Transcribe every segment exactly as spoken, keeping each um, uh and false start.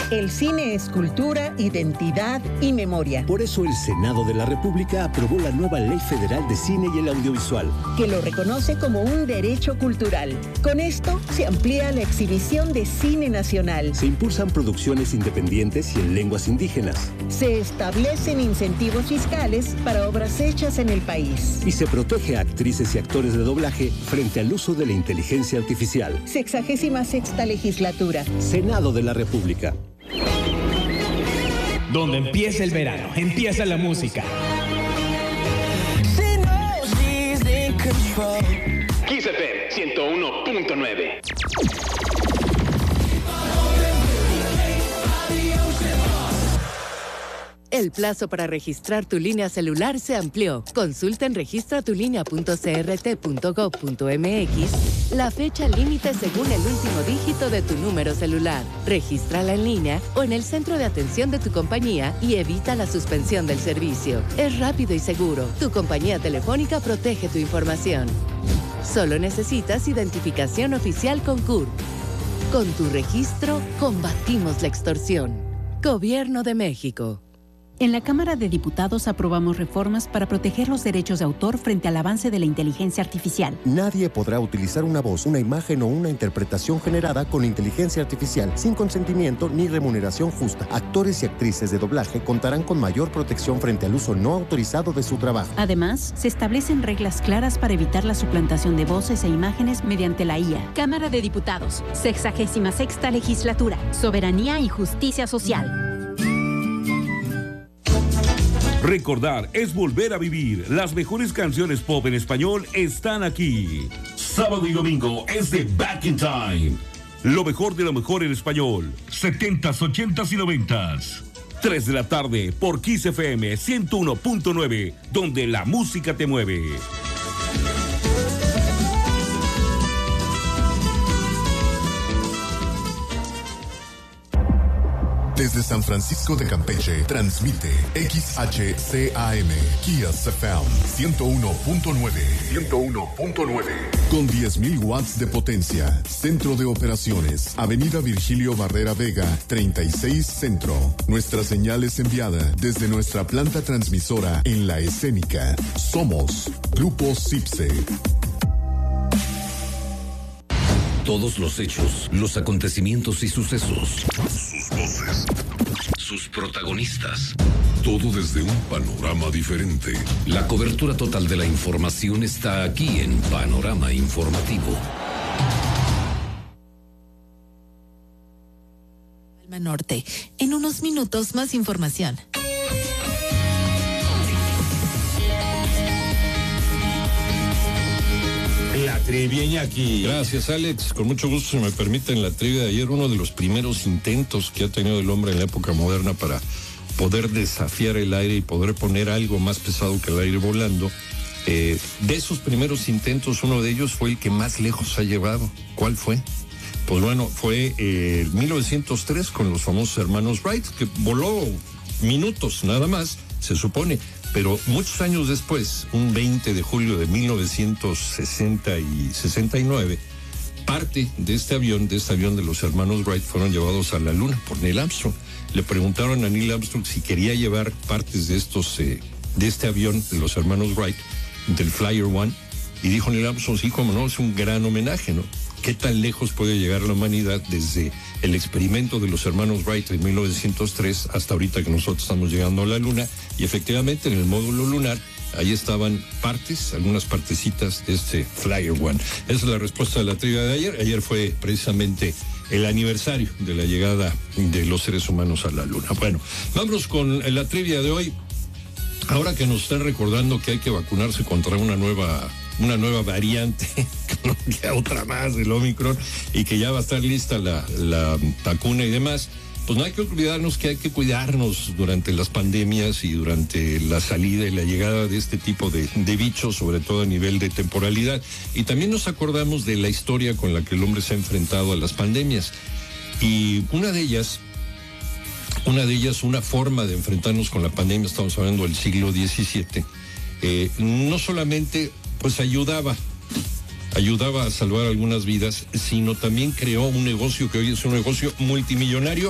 El cine es cultura, identidad y memoria. Por eso el Senado de la República aprobó la nueva Ley Federal de Cine y el Audiovisual, que lo reconoce como un derecho cultural. Con esto se amplía la exhibición de cine nacional. Se impulsan producciones independientes y en lenguas indígenas. Se establecen incentivos fiscales para obras hechas en el país. Y se protege a actrices y actores de doblaje frente al uso de la inteligencia artificial. Sexagésima sexta legislatura. Senado de la República. Donde empieza el verano, empieza la música. Kiss F M ciento uno punto nueve. El plazo para registrar tu línea celular se amplió. Consulta en registra tu línea punto c r t punto gov punto m x la fecha límite según el último dígito de tu número celular. Regístrala en línea o en el centro de atención de tu compañía y evita la suspensión del servicio. Es rápido y seguro. Tu compañía telefónica protege tu información. Solo necesitas identificación oficial con C U R. Con tu registro, combatimos la extorsión. Gobierno de México. En la Cámara de Diputados aprobamos reformas para proteger los derechos de autor frente al avance de la inteligencia artificial. Nadie podrá utilizar una voz, una imagen o una interpretación generada con inteligencia artificial sin consentimiento ni remuneración justa. Actores y actrices de doblaje contarán con mayor protección frente al uso no autorizado de su trabajo. Además, se establecen reglas claras para evitar la suplantación de voces e imágenes mediante la I A. Cámara de Diputados, sexagésima sexta legislatura, soberanía y justicia social. Recordar es volver a vivir. Las mejores canciones pop en español están aquí. Sábado y domingo es de Back in Time. Lo mejor de lo mejor en español. setentas, ochentas y noventas. tres de la tarde por Kiss F M ciento uno punto nueve, donde la música te mueve. Desde San Francisco de Campeche, transmite X H C A M, Kiss F M, ciento uno punto nueve. ciento uno punto nueve. Con diez mil watts de potencia. Centro de operaciones, Avenida Virgilio Barrera Vega, treinta y seis Centro. Nuestra señal es enviada desde nuestra planta transmisora en La Escénica. Somos Grupo Cipse. Todos los hechos, los acontecimientos y sucesos. Sus voces. Sus protagonistas. Todo desde un panorama diferente. La cobertura total de la información está aquí en Panorama Informativo. Palma Norte. En unos minutos más información. La trivia, Iñaki. Gracias, Alex. Con mucho gusto, si me permiten, la trivia de ayer, uno de los primeros intentos que ha tenido el hombre en la época moderna para poder desafiar el aire y poder poner algo más pesado que el aire volando. Eh, de esos primeros intentos, uno de ellos fue el que más lejos ha llevado. ¿Cuál fue? Pues bueno, fue eh, en mil novecientos tres con los famosos hermanos Wright, que voló minutos nada más, se supone. Pero muchos años después, un veinte de julio de mil novecientos sesenta y sesenta y nueve, parte de este avión, de este avión de los hermanos Wright, fueron llevados a la Luna por Neil Armstrong. Le preguntaron a Neil Armstrong si quería llevar partes de estos, eh, de este avión de los hermanos Wright, del Flyer One, y dijo Neil Armstrong, sí, como no, es un gran homenaje, ¿no? ¿Qué tan lejos puede llegar la humanidad desde el experimento de los hermanos Wright en mil novecientos tres hasta ahorita que nosotros estamos llegando a la Luna? Y efectivamente, en el módulo lunar, ahí estaban partes, algunas partecitas de este Flyer One. Esa es la respuesta de la trivia de ayer. Ayer fue precisamente el aniversario de la llegada de los seres humanos a la Luna. Bueno, vámonos con la trivia de hoy. Ahora que nos están recordando que hay que vacunarse contra una nueva... una nueva variante, ya otra más del Omicron, y que ya va a estar lista la, la vacuna y demás, pues no hay que olvidarnos que hay que cuidarnos durante las pandemias y durante la salida y la llegada de este tipo de, de bichos, sobre todo a nivel de temporalidad. Y también nos acordamos de la historia con la que el hombre se ha enfrentado a las pandemias. Y una de ellas, una de ellas, una forma de enfrentarnos con la pandemia, estamos hablando del siglo diecisiete, eh, no solamente pues ayudaba, ayudaba a salvar algunas vidas, sino también creó un negocio que hoy es un negocio multimillonario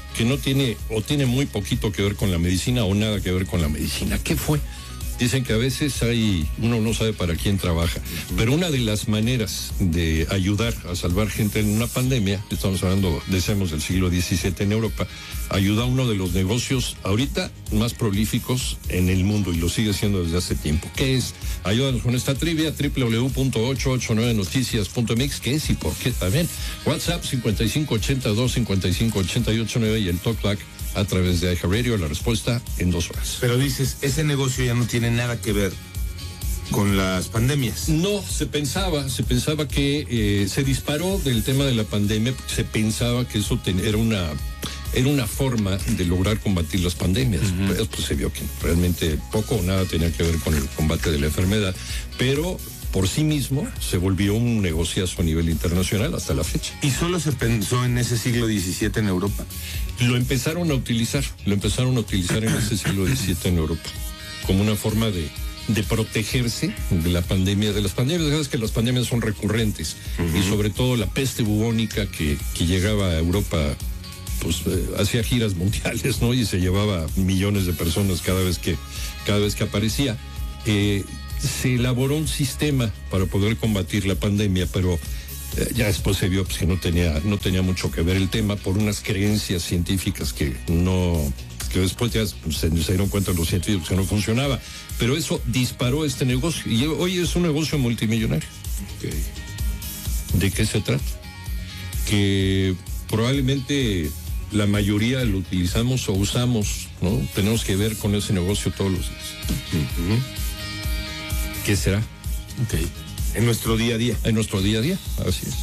que no tiene o tiene muy poquito que ver con la medicina o nada que ver con la medicina. ¿Qué fue? Dicen que a veces hay, uno no sabe para quién trabaja, pero una de las maneras de ayudar a salvar gente en una pandemia, estamos hablando, decimos, del siglo diecisiete en Europa, ayuda a uno de los negocios ahorita más prolíficos en el mundo y lo sigue siendo desde hace tiempo. ¿Qué es? Ayúdanos con esta trivia, doble u doble u doble u punto ochocientos ochenta y nueve noticias punto m x, ¿qué es y por qué también? WhatsApp cincuenta y cinco ochenta y dos cincuenta y cinco ochenta y ocho nueve y el TalkBack a través de iHeartRadio, la respuesta en dos horas. Pero dices, ese negocio ya no tiene nada que ver con las pandemias. No, se pensaba, se pensaba que eh, se disparó del tema de la pandemia, porque se pensaba que eso ten, era una era una forma de lograr combatir las pandemias. Uh-huh. Pues, pues se vio que realmente poco o nada tenía que ver con el combate de la enfermedad, pero por sí mismo se volvió un negociazo a nivel internacional hasta la fecha. ¿Y solo se pensó en ese siglo diecisiete en Europa? Lo empezaron a utilizar, lo empezaron a utilizar en ese siglo diecisiete en Europa, como una forma de, de protegerse de la pandemia, de las pandemias. Sabes que las pandemias son recurrentes, uh-huh. y sobre todo la peste bubónica que, que llegaba a Europa, pues eh, hacía giras mundiales, ¿no? Y se llevaba millones de personas cada vez que, cada vez que aparecía. Eh, se elaboró un sistema para poder combatir la pandemia, pero eh, ya después se vio pues, que no tenía, no tenía mucho que ver el tema por unas creencias científicas que no, que después ya se, se dieron cuenta los científicos que no funcionaba. Pero eso disparó este negocio y hoy es un negocio multimillonario. Okay. ¿De qué se trata? Que probablemente la mayoría lo utilizamos o usamos, ¿no? Tenemos que ver con ese negocio todos los días. Uh-huh. ¿Qué será? Okay. En nuestro día a día. En nuestro día a día, así es.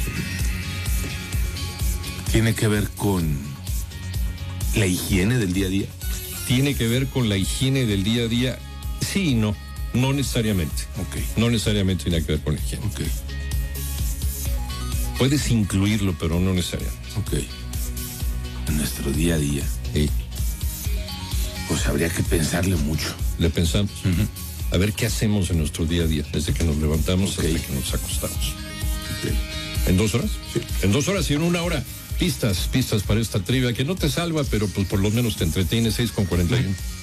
¿Tiene que ver con la higiene del día a día? ¿Tiene que ver con la higiene del día a día? Sí y no. No necesariamente. Okay. No necesariamente tiene que ver con la higiene. Okay. Puedes incluirlo, pero no necesariamente. Ok. En nuestro día a día. Sí. Pues habría que pensarle mucho. Le pensamos. Uh-huh. A ver qué hacemos en nuestro día a día, desde que nos levantamos okay. hasta que nos acostamos. Okay. ¿En dos horas? Sí. En dos horas y en una hora. Pistas, pistas para esta trivia que no te salva, pero pues por lo menos te entretiene. Seis con cuarenta y uno.